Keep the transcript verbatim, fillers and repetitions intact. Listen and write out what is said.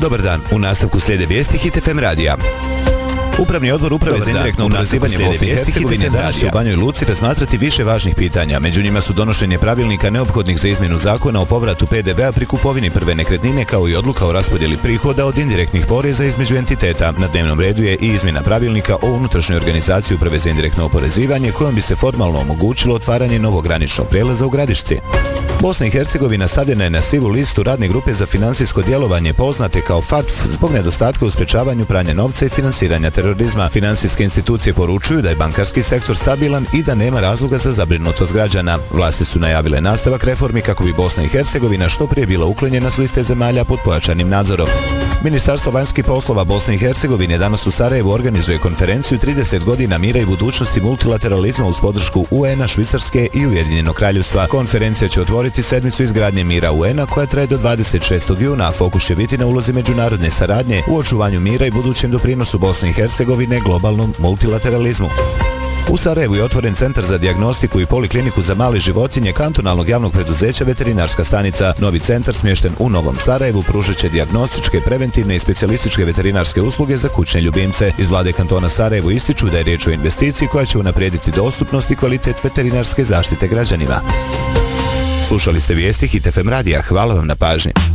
Dobar dan, u nastavku slijede vijesti Hit F M radija. Upravni odbor uprave za indirektno oporezivanje Bosne i Hercegovine danas će u Banjoj Luci razmatrati više važnih pitanja. Među njima su donošenje pravilnika neophodnih za izmjenu zakona o povratu P D V-a pri kupovini prve nekretnine, kao i odluka o raspodjeli prihoda od indirektnih poreza između entiteta. Na dnevnom redu je i izmjena pravilnika o unutrašnjoj organizaciji uprave za indirektno oporezivanje, kojom bi se formalno omogućilo otvaranje novog graničnog prijelaza u Gradišci. Bosna i Hercegovina stavljena je na sivu listu radne grupe za financijsko djelovanje poznate kao F A T F zbog nedostatka u sprečavanju pranja novca i finansiranja terorizma. Financijske institucije poručuju da je bankarski sektor stabilan i da nema razloga za zabrinutost građana. Vlasti su najavile nastavak reformi kako bi Bosna i Hercegovina što prije bila uklonjena s liste zemalja pod pojačanim nadzorom. Ministarstvo vanjskih poslova Bosne i Hercegovine danas u Sarajevu organizuje konferenciju trideset godina mira i budućnosti multilateralizma uz podršku U N-a, Švicarske i Ujedinjenog kraljevstva. Konferencija će otvoriti sedmicu izgradnje mira U N-a koja traje do dvadeset šestog juna, a fokus će biti na ulozi međunarodne saradnje u očuvanju mira i budućem doprinosu Bosne i Hercegovine globalnom multilateralizmu. U Sarajevu je otvoren centar za dijagnostiku i polikliniku za male životinje kantonalnog javnog preduzeća Veterinarska stanica. Novi centar smješten u Novom Sarajevu pružit će dijagnostičke, preventivne i specijalističke veterinarske usluge za kućne ljubimce. Iz vlade kantona Sarajevo ističu da je riječ o investiciji koja će unaprijediti dostupnost i kvalitet veterinarske zaštite građanima. Slušali ste vijesti Hit F M radija. Hvala vam na pažnji.